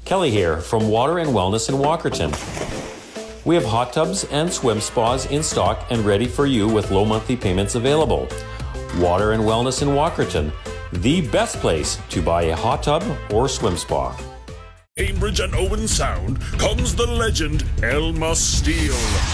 Kelly here from Water and Wellness in Walkerton. We have hot tubs and swim spas in stock and ready for you with low monthly payments available. Water and Wellness in Walkerton, the best place to buy a hot tub or swim spa. Cambridge and Owen Sound comes the legend Elma Steel.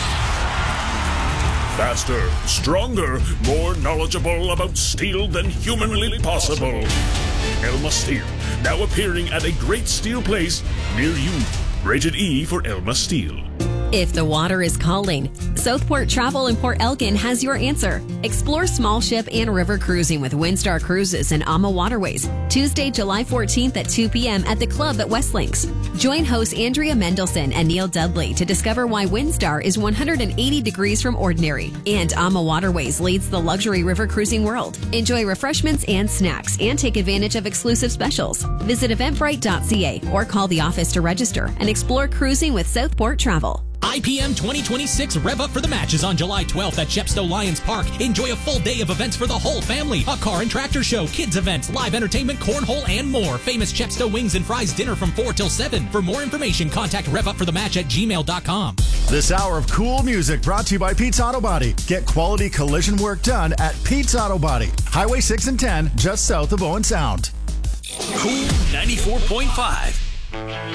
Faster, stronger, more knowledgeable about steel than humanly possible. Elma Steel, now appearing at a great steel place near you. Rated E for Elma Steel. If the water is calling, Southport Travel in Port Elgin has your answer. Explore small ship and river cruising with Windstar Cruises and AMA Waterways. Tuesday, July 14th at 2 p.m. at the club at Westlinks. Join hosts Andrea Mendelson and Neil Dudley to discover why Windstar is 180 degrees from ordinary and AMA Waterways leads the luxury river cruising world. Enjoy refreshments and snacks and take advantage of exclusive specials. Visit eventbrite.ca or call the office to register and explore cruising with Southport Travel. IPM 2026 Rev Up for the Match is on July 12th at Chepstow Lions Park. Enjoy a full day of events for the whole family. A car and tractor show, kids events, live entertainment, cornhole, and more. Famous Chepstow Wings and Fries dinner from 4 till 7. For more information, contact revupforthematch@gmail.com. This hour of cool music brought to you by Pete's Auto Body. Get quality collision work done at Pete's Auto Body. Highway 6 and 10, just south of Owen Sound. Cool 94.5.